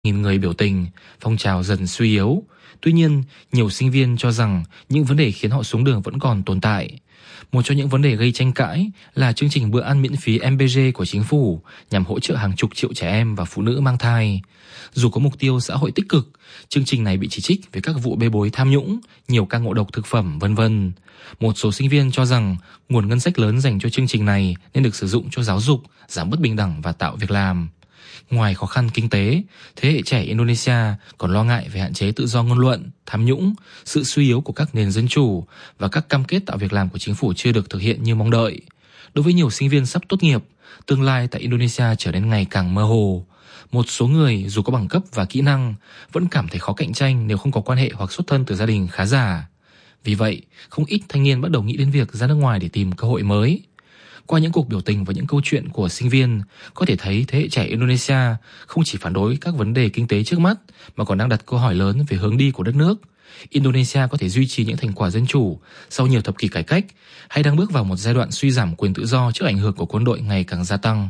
nghìn người biểu tình, phong trào dần suy yếu. Tuy nhiên, nhiều sinh viên cho rằng những vấn đề khiến họ xuống đường vẫn còn tồn tại. Một trong những vấn đề gây tranh cãi là chương trình bữa ăn miễn phí MBG của chính phủ nhằm hỗ trợ hàng chục triệu trẻ em và phụ nữ mang thai. Dù có mục tiêu xã hội tích cực, chương trình này bị chỉ trích về các vụ bê bối tham nhũng, nhiều ca ngộ độc thực phẩm, vân vân. Một số sinh viên cho rằng nguồn ngân sách lớn dành cho chương trình này nên được sử dụng cho giáo dục, giảm bất bình đẳng và tạo việc làm. Ngoài khó khăn kinh tế, thế hệ trẻ Indonesia còn lo ngại về hạn chế tự do ngôn luận, tham nhũng, sự suy yếu của các nền dân chủ và các cam kết tạo việc làm của chính phủ chưa được thực hiện như mong đợi. Đối với nhiều sinh viên sắp tốt nghiệp, tương lai tại Indonesia trở nên ngày càng mơ hồ. Một số người dù có bằng cấp và kỹ năng vẫn cảm thấy khó cạnh tranh nếu không có quan hệ hoặc xuất thân từ gia đình khá giả. Vì vậy, không ít thanh niên bắt đầu nghĩ đến việc ra nước ngoài để tìm cơ hội mới. Qua những cuộc biểu tình và những câu chuyện của sinh viên, có thể thấy thế hệ trẻ Indonesia không chỉ phản đối các vấn đề kinh tế trước mắt mà còn đang đặt câu hỏi lớn về hướng đi của đất nước. Indonesia có thể duy trì những thành quả dân chủ sau nhiều thập kỷ cải cách hay đang bước vào một giai đoạn suy giảm quyền tự do trước ảnh hưởng của quân đội ngày càng gia tăng.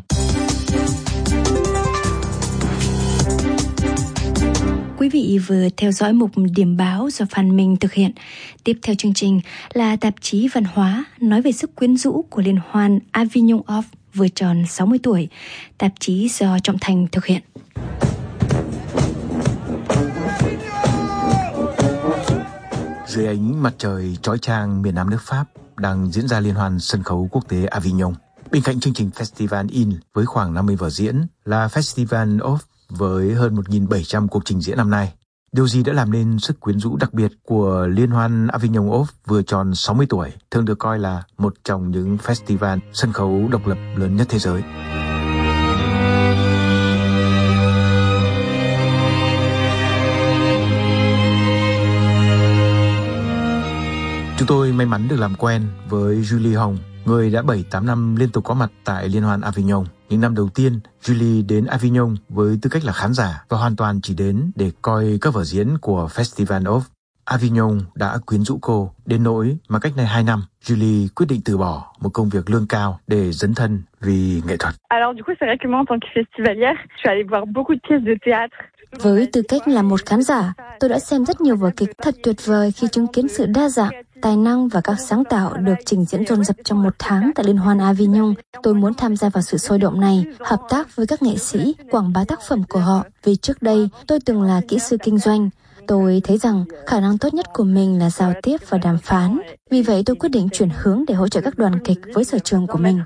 Quý vị vừa theo dõi mục điểm báo do Phan Minh thực hiện. Tiếp theo chương trình là tạp chí văn hóa nói về sức quyến rũ của liên hoan Avignon Off vừa tròn 60 tuổi. Tạp chí do Trọng Thành thực hiện. Dưới ánh mặt trời chói chang miền Nam nước Pháp đang diễn ra liên hoan sân khấu quốc tế Avignon. Bên cạnh chương trình Festival In với khoảng 50 vở diễn là Festival Off với hơn 1.700 cuộc trình diễn năm nay. Điều gì đã làm nên sức quyến rũ đặc biệt của liên hoan Avignon Off vừa tròn 60 tuổi, thường được coi là một trong những festival sân khấu độc lập lớn nhất thế giới? Chúng tôi may mắn được làm quen với Julie Hồng, người đã 7-8 năm liên tục có mặt tại liên hoan Avignon. Những năm đầu tiên, Julie đến Avignon với tư cách là khán giả và hoàn toàn chỉ đến để coi các vở diễn của Festival Off. Avignon đã quyến rũ cô đến nỗi mà cách đây 2 năm, Julie quyết định từ bỏ một công việc lương cao để dấn thân vì nghệ thuật. Alors du coup, c'est vrai que moi en tant que festivalière, je suis allée voir beaucoup de pièces de théâtre. Với tư cách là một khán giả, tôi đã xem rất nhiều vở kịch thật tuyệt vời khi chứng kiến sự đa dạng, tài năng và các sáng tạo được trình diễn dồn dập trong một tháng tại Liên hoan Avignon. Tôi muốn tham gia vào sự sôi động này, hợp tác với các nghệ sĩ, quảng bá tác phẩm của họ. Vì trước đây, tôi từng là kỹ sư kinh doanh. Tôi thấy rằng khả năng tốt nhất của mình là giao tiếp và đàm phán. Vì vậy, tôi quyết định chuyển hướng để hỗ trợ các đoàn kịch với sở trường của mình.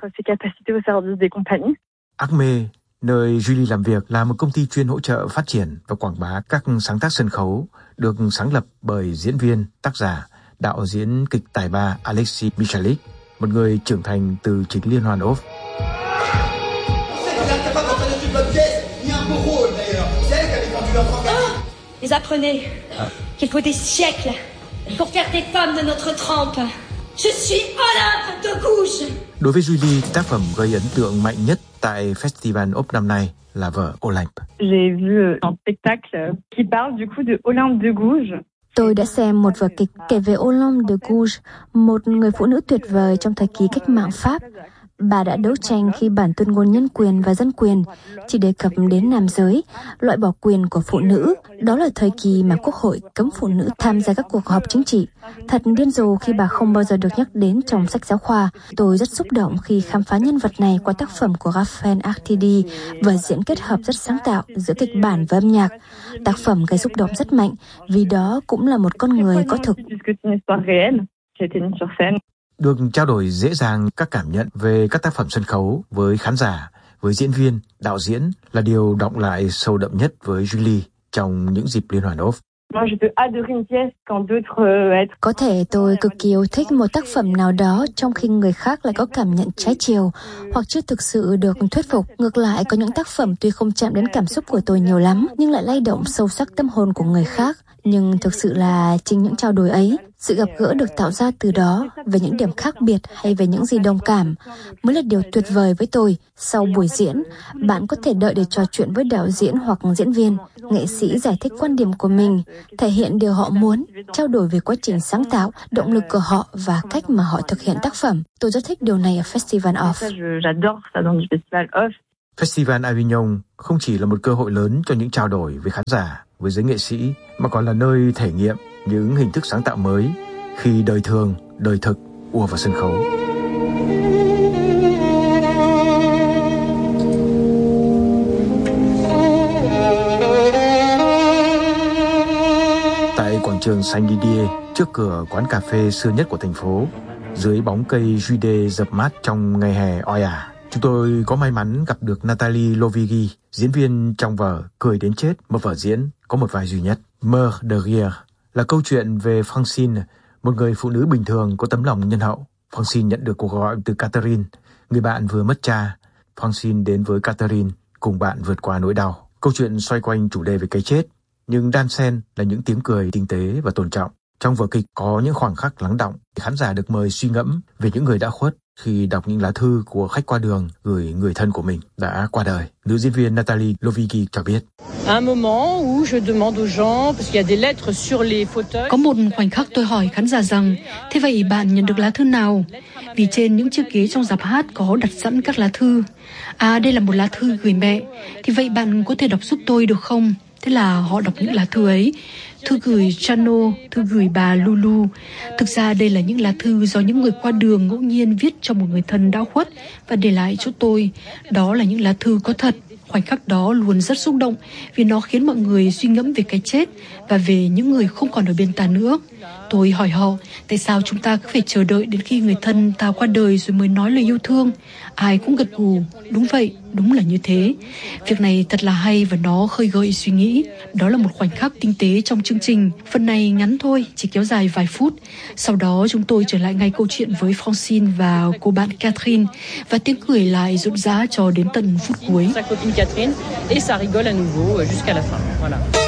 Acme, nơi Julie làm việc, là một công ty chuyên hỗ trợ phát triển và quảng bá các sáng tác sân khấu, được sáng lập bởi diễn viên, tác giả, đạo diễn kịch tài ba Alexis Michalik, một người trưởng thành từ chính liên hoan Off. Vous apprenez qu'il faut des siècles pour faire des femmes de notre trempe. Je suis Olympe de Gouges. Đối với Julie, tác phẩm gây ấn tượng mạnh nhất tại Festival Off năm nay là vở Olympe. J'ai vu un spectacle qui parle du coup de Olympe de Gouges. Tôi đã xem một vở kịch kể về Olympe de Gouges, một người phụ nữ tuyệt vời trong thời kỳ cách mạng Pháp. Bà đã đấu tranh khi bản tuyên ngôn nhân quyền và dân quyền chỉ đề cập đến nam giới, loại bỏ quyền của phụ nữ. Đó là thời kỳ mà Quốc hội cấm phụ nữ tham gia các cuộc họp chính trị. Thật điên rồ khi bà không bao giờ được nhắc đến trong sách giáo khoa. Tôi rất xúc động khi khám phá nhân vật này qua tác phẩm của Raphael Artidi, vở diễn kết hợp rất sáng tạo giữa kịch bản và âm nhạc. Tác phẩm gây xúc động rất mạnh vì đó cũng là một con người có thực. Được trao đổi dễ dàng các cảm nhận về các tác phẩm sân khấu với khán giả, với diễn viên, đạo diễn là điều đọng lại sâu đậm nhất với Julie trong những dịp liên hoan Off. Có thể tôi cực kỳ yêu thích một tác phẩm nào đó trong khi người khác lại có cảm nhận trái chiều hoặc chưa thực sự được thuyết phục. Ngược lại, có những tác phẩm tuy không chạm đến cảm xúc của tôi nhiều lắm nhưng lại lay động sâu sắc tâm hồn của người khác. Nhưng thực sự là chính những trao đổi ấy, sự gặp gỡ được tạo ra từ đó về những điểm khác biệt hay về những gì đồng cảm mới là điều tuyệt vời với tôi. Sau buổi diễn, bạn có thể đợi để trò chuyện với đạo diễn hoặc diễn viên, nghệ sĩ giải thích quan điểm của mình, thể hiện điều họ muốn, trao đổi về quá trình sáng tạo, động lực của họ và cách mà họ thực hiện tác phẩm. Tôi rất thích điều này ở Festival Off. Festival Avignon không chỉ là một cơ hội lớn cho những trao đổi với khán giả, với giới nghệ sĩ, mà còn là nơi thể nghiệm những hình thức sáng tạo mới khi đời thường, đời thực ùa vào sân khấu. Tại quảng trường Saint-Didier, trước cửa quán cà phê xưa nhất của thành phố, dưới bóng cây jude dập mát trong ngày hè oi ả, chúng tôi có may mắn gặp được Nathalie Lovigi, diễn viên trong vở Cười đến chết, một vở diễn có một vai duy nhất. Meurt de rire là câu chuyện về Francine, một người phụ nữ bình thường có tấm lòng nhân hậu. Francine nhận được cuộc gọi từ Catherine, người bạn vừa mất cha. Francine đến với Catherine cùng bạn vượt qua nỗi đau. Câu chuyện xoay quanh chủ đề về cái chết, nhưng đan xen là những tiếng cười tinh tế và tôn trọng. Trong vở kịch có những khoảnh khắc lắng đọng, khán giả được mời suy ngẫm về những người đã khuất khi đọc những lá thư của khách qua đường gửi người thân của mình đã qua đời. Nữ diễn viên Nathalie Lovigi cho biết. Có một khoảnh khắc tôi hỏi khán giả rằng, thế vậy bạn nhận được lá thư nào? Vì trên những chiếc ghế trong rạp hát có đặt sẵn các lá thư. À, đây là một lá thư gửi mẹ. Thì vậy bạn có thể đọc giúp tôi được không? Thế là họ đọc những lá thư ấy. Thư gửi Chano, thư gửi bà Lulu. Thực ra đây là những lá thư do những người qua đường ngẫu nhiên viết cho một người thân đã khuất và để lại cho tôi. Đó là những lá thư có thật. Khoảnh khắc đó luôn rất xúc động vì nó khiến mọi người suy ngẫm về cái chết và về những người không còn ở bên ta nữa. Tôi hỏi họ, tại sao chúng ta cứ phải chờ đợi đến khi người thân ta qua đời rồi mới nói lời yêu thương? Ai cũng gật gù, đúng vậy, đúng là như thế. Việc này thật là hay và nó khơi gợi suy nghĩ. Đó là một khoảnh khắc tinh tế trong chương trình. Phần này ngắn thôi, chỉ kéo dài vài phút. Sau đó chúng tôi trở lại ngay câu chuyện với Francine và cô bạn Catherine và tiếng cười lại rộn rã cho đến tận phút cuối.